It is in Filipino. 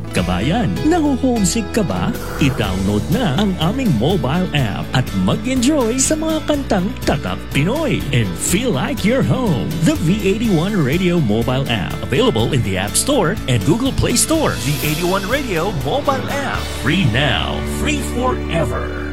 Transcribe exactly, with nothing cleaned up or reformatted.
kabayan. Naho-homesick ka ba? I-download na ang aming mobile app at mag-enjoy sa mga kantang Tatak Pinoy and feel like you're home. The V eighty-one Radio mobile app, available in the App Store and Google Play Store. V eighty-one Radio mobile app, free now, free forever.